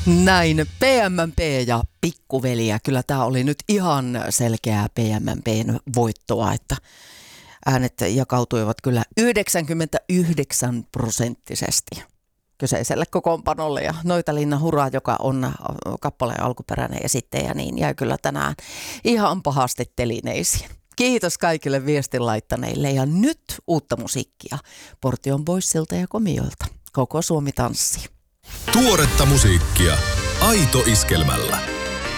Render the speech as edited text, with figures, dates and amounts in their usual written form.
Näin, PMMP ja Pikkuveliä. Kyllä tämä oli nyt ihan selkeää PMMPn voittoa, että äänet jakautuivat kyllä 99% kyseiselle kokoonpanolle. Ja Noitalinna Hura, joka on kappaleen alkuperäinen esittäjä, niin jäi kyllä tänään ihan pahasti telineisiin. Kiitos kaikille viestin laittaneille ja nyt uutta musiikkia Portion Boysilta ja Komioilta. Koko Suomi tanssii. Tuoretta musiikkia Aito Iskelmällä.